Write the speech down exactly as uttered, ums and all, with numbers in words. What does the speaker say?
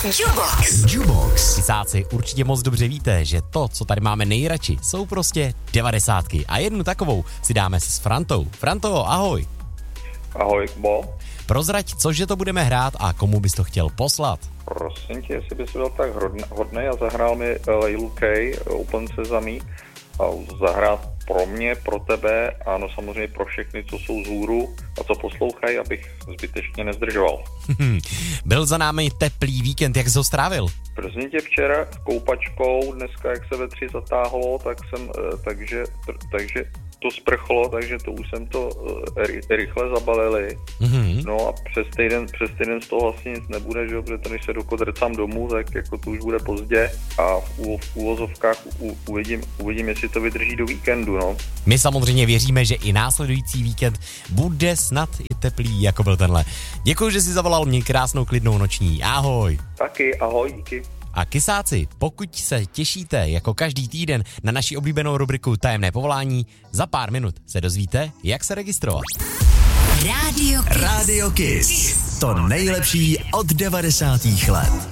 Jubox. Jubox. Kysáci, určitě moc dobře víte, že to, co tady máme nejradši, jsou prostě devadesátky. A jednu takovou si dáme s Frantou. Franto, ahoj. Ahoj, Bo. Prozrať, cože to budeme hrát a komu bys to chtěl poslat. Prosím tě, jestli bys byl tak hodnej a zahrál mi Laylu K, Open Sesame, a zahrát pro mě, pro tebe a no samozřejmě pro všechny, co jsou vzhůru a co poslouchají, abych zbytečně nezdržoval. Byl za námi teplý víkend, jak jsi ho strávil? Prosím tě, včera koupačkou, dneska jak se ve tři zatáhlo, tak jsem, takže, takže to sprchlo, takže to už jsem to rychle zabalili. Mm-hmm. No a přes týden, přes týden z toho vlastně nic nebude, že jo, protože to, než se dokodrcám domů, tak jako to už bude pozdě a v, v úvozovkách u, uvidím, uvidím, jestli to vydrží do víkendu, no. My samozřejmě věříme, že i následující víkend bude snad i teplý, jako byl tenhle. Děkuji, že jsi zavolal, mě krásnou klidnou noční. Ahoj. Taky, ahoj, díky. A kysáci, pokud se těšíte jako každý týden na naši oblíbenou rubriku Tajemné povolání, za pár minut se dozvíte, jak se registrovat. Radio Kiss. Radio Kiss. To nejlepší od devadesátých let.